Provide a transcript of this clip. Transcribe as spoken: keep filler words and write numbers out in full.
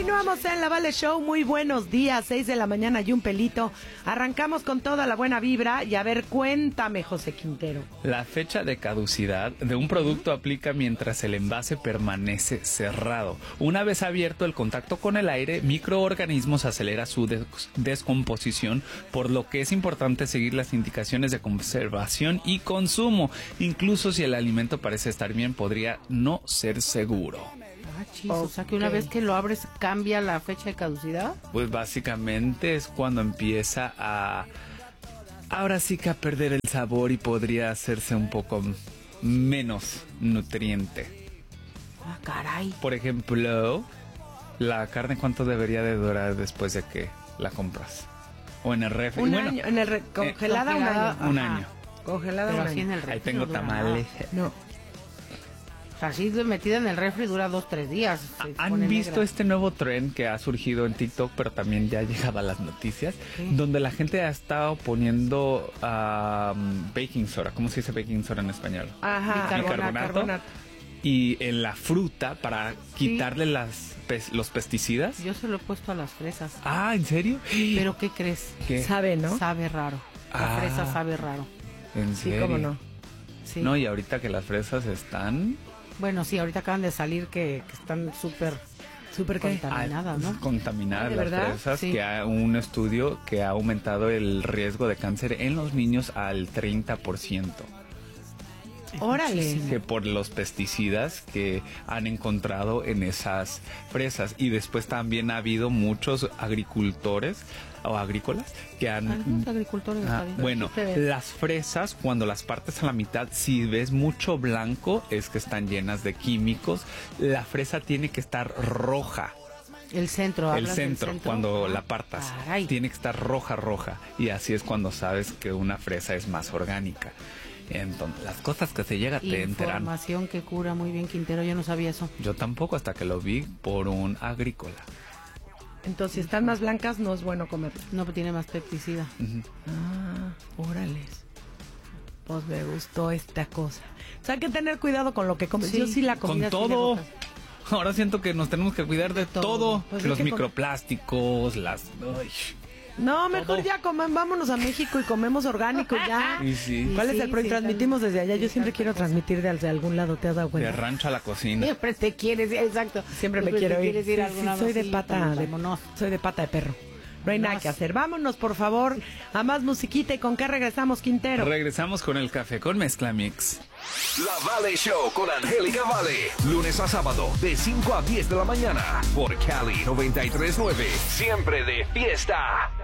Continuamos en La Vale Show. Muy buenos días, seis de la mañana y un pelito. Arrancamos con toda la buena vibra. Y a ver, cuéntame, José Quintero. La fecha de caducidad de un producto aplica mientras el envase permanece cerrado. Una vez abierto el contacto con el aire, microorganismos acelera su des- descomposición, por lo que es importante seguir las indicaciones de conservación y consumo. Incluso si el alimento parece estar bien, podría no ser seguro. Ah, chis, okay. O sea que una vez que lo abres cambia la fecha de caducidad. Pues básicamente es cuando empieza a... Ahora sí que a perder el sabor y podría hacerse un poco menos nutriente. Ah, caray. Por ejemplo, la carne, ¿cuánto debería de durar después de que la compras? O en el refri. Un bueno, año, en el re- congelada eh, un año. Un Ajá. año. Congelada Pero un así año. en el refri. Ahí tengo no dura tamales. nada. No. O sea, así metida en el refri dura dos, tres días. ¿Han visto negra. este nuevo trend que ha surgido en TikTok, pero también ya ha llegado a las noticias? ¿Qué? Donde la gente ha estado poniendo um, baking soda. ¿Cómo se dice baking soda en español? Ajá, bicarbonato. Bicarbonato. Y en la fruta para quitarle sí. las pes- los pesticidas. Yo se lo he puesto a las fresas. Ah, ¿en serio? ¿Pero qué crees? ¿Qué? Sabe, ¿no? Sabe raro. La ah, fresa sabe raro. ¿En serio? Sí, cómo no. Sí. No, y ahorita que las fresas están... Bueno, sí, ahorita acaban de salir que, que están súper súper contaminadas, ¿no? Contaminadas ¿de las verdad? fresas, Sí. que hay un estudio que ha aumentado el riesgo de cáncer en los niños al treinta por ciento. Órale. Que por los pesticidas que han encontrado en esas fresas. Y después también ha habido muchos agricultores o agrícolas que han... Algunos agricultores ah, bueno, las fresas, cuando las partes a la mitad, si ves mucho blanco, es que están llenas de químicos. La fresa tiene que estar roja. El centro, El centro, centro, cuando ah, la partas, caray. tiene que estar roja, roja. Y así es cuando sabes que una fresa es más orgánica. Entonces, las cosas que se llega te enteran. Información que cura muy bien, Quintero, yo no sabía eso. Yo tampoco, hasta que lo vi por un agrícola. Entonces, si están más blancas, no es bueno comerlas. No, tiene más pesticida. Uh-huh. Ah, órales. Pues me gustó esta cosa. O sea, hay que tener cuidado con lo que comes. Sí, yo sí la comida. Con todo. Sí ahora siento que nos tenemos que cuidar de, de todo. todo. Pues los microplásticos, com- las... Ay. No, mejor todo. ya comen, vámonos a México y comemos orgánico ya. Y sí. ¿Cuál sí, es el proyecto? Sí, Transmitimos tal, desde allá. Yo siempre quiero transmitir desde algún lado, ¿te has dado cuenta? De rancho a la cocina. Siempre te quieres ir, exacto. Siempre me Siempre quiero ir. ir Sí, sí, soy de pata de monos. Soy de pata de perro. No hay nada que hacer. Vámonos, por favor, a más musiquita. ¿Y con qué regresamos, Quintero? Regresamos con el café con Mezcla Mix. La Vale Show con Angélica Vale. Lunes a sábado, de cinco a diez de la mañana. Por Cali noventa y tres punto nueve. Siempre de fiesta.